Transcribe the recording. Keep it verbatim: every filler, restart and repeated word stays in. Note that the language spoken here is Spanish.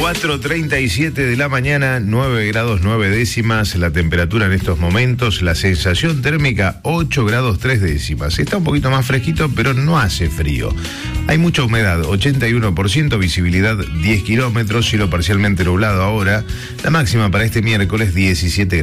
cuatro treinta y siete de la mañana, nueve grados nueve décimas, la temperatura en estos momentos, la sensación térmica ocho grados tres décimas. Está un poquito más fresquito, pero no hace frío. Hay mucha humedad, ochenta y uno por ciento, visibilidad diez kilómetros, cielo parcialmente nublado ahora. La máxima para este miércoles diecisiete